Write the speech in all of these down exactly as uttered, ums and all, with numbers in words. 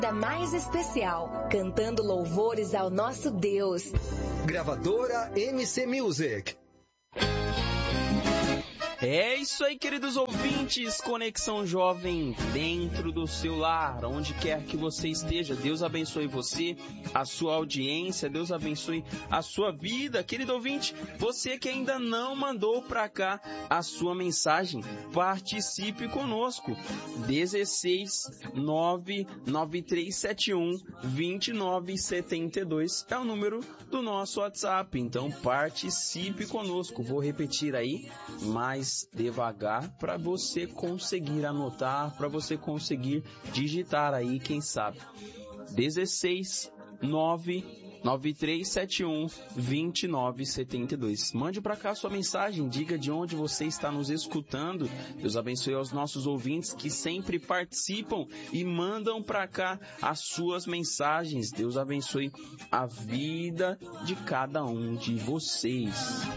mais especial, cantando louvores ao nosso Deus. Gravadora M C Music. É isso aí, queridos ouvintes, Conexão Jovem dentro do seu lar, onde quer que você esteja. Deus abençoe você, a sua audiência, Deus abençoe a sua vida. Querido ouvinte, você que ainda não mandou para cá a sua mensagem, participe conosco. dezesseis nove nove três sete um dois nove sete dois é o número do nosso WhatsApp, então participe conosco. Vou repetir aí, mais devagar para você conseguir anotar, para você conseguir digitar aí, quem sabe. dezesseis nove nove três sete um dois nove sete dois. Mande para cá sua mensagem, diga de onde você está nos escutando. Deus abençoe aos nossos ouvintes que sempre participam e mandam para cá as suas mensagens. Deus abençoe a vida de cada um de vocês.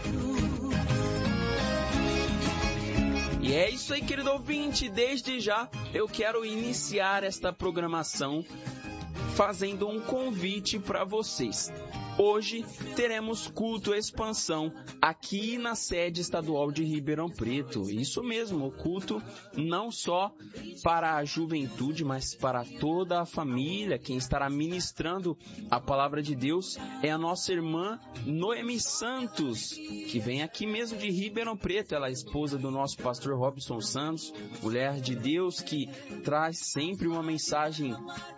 E é isso aí, querido ouvinte, desde já eu quero iniciar esta programação fazendo um convite para vocês. Hoje teremos culto expansão aqui na sede estadual de Ribeirão Preto. Isso mesmo, o culto não só para a juventude, mas para toda a família. Quem estará ministrando a palavra de Deus é a nossa irmã Noemi Santos, que vem aqui mesmo de Ribeirão Preto. Ela é esposa do nosso pastor Robson Santos, mulher de Deus que traz sempre uma mensagem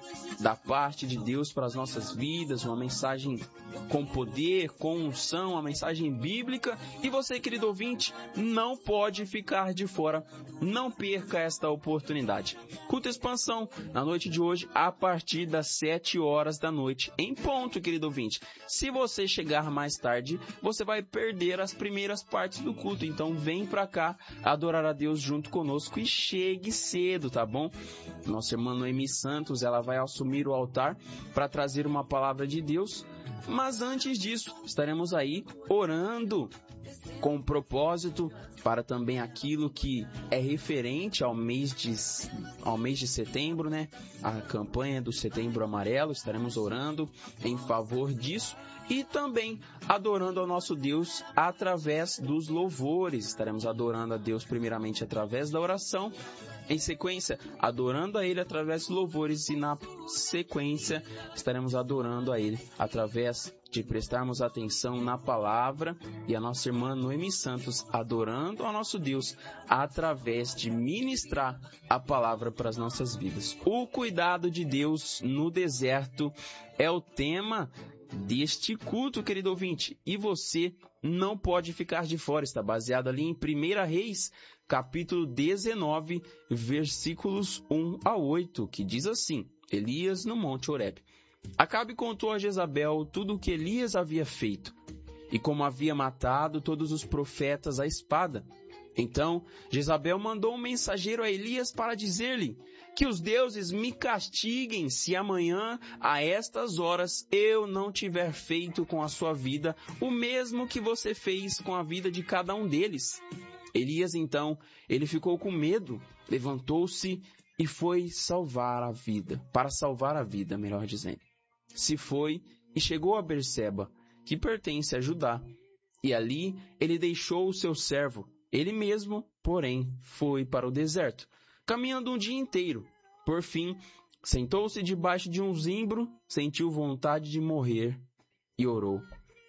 da parte de Deus para as nossas vidas, uma mensagem com poder, com unção, uma mensagem bíblica. E você, querido ouvinte, não pode ficar de fora, não perca esta oportunidade. Culto Expansão, na noite de hoje, a partir das sete horas da noite, em ponto, querido ouvinte. Se você chegar mais tarde, você vai perder as primeiras partes do culto, então vem pra cá adorar a Deus junto conosco e chegue cedo, tá bom? Nossa irmã Noemi Santos, ela vai assumir o altar para trazer uma palavra de Deus. Mas antes disso, estaremos aí orando com um propósito para também aquilo que é referente ao mês de, ao mês de setembro, né? A campanha do Setembro Amarelo, estaremos orando em favor disso e também adorando ao nosso Deus através dos louvores. Estaremos adorando a Deus primeiramente através da oração, em sequência, adorando a Ele através dos louvores e na sequência estaremos adorando a Ele através de prestarmos atenção na palavra e a nossa irmã Noemi Santos adorando ao nosso Deus através de ministrar a palavra para as nossas vidas. O cuidado de Deus no deserto é o tema deste culto, querido ouvinte, e você não pode ficar de fora. Está baseado ali em primeira Reis, capítulo dezenove, versículos um a oito, que diz assim: Elias no Monte Horebe. Acabe contou a Jezabel tudo o que Elias havia feito, e como havia matado todos os profetas à espada. Então Jezabel mandou um mensageiro a Elias para dizer-lhe que os deuses me castiguem se amanhã, a estas horas, eu não tiver feito com a sua vida o mesmo que você fez com a vida de cada um deles. Elias, então, ele ficou com medo, levantou-se e foi salvar a vida, para salvar a vida, melhor dizendo. Se foi e chegou a Berseba, que pertence a Judá, e ali ele deixou o seu servo. Ele mesmo, porém, foi para o deserto, caminhando um dia inteiro. Por fim, sentou-se debaixo de um zimbro, sentiu vontade de morrer e orou: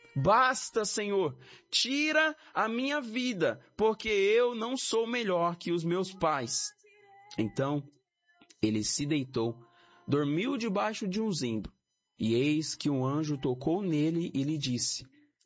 Basta, Senhor, tira a minha vida, porque eu não sou melhor que os meus pais. Então, ele se deitou, dormiu debaixo de um zimbro, e eis que um anjo tocou nele e lhe disse: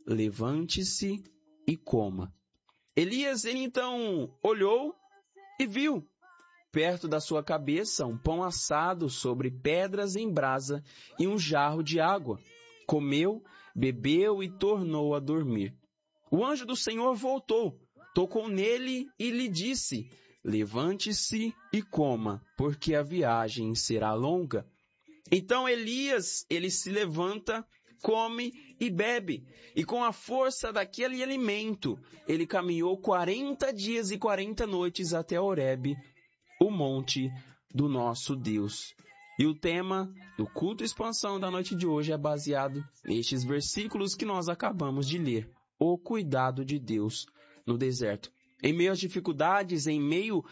Levante-se e coma. Elias, ele então olhou e viu, perto da sua cabeça, um pão assado sobre pedras em brasa e um jarro de água. Comeu, bebeu e tornou a dormir. O anjo do Senhor voltou, tocou nele e lhe disse: Levante-se e coma, porque a viagem será longa. Então Elias, ele se levanta, come e bebe, e com a força daquele alimento, ele caminhou quarenta dias e quarenta noites até Horebe, o monte do nosso Deus. E o tema do culto expansão da noite de hoje é baseado nestes versículos que nós acabamos de ler. O cuidado de Deus no deserto. Em meio às dificuldades, em meio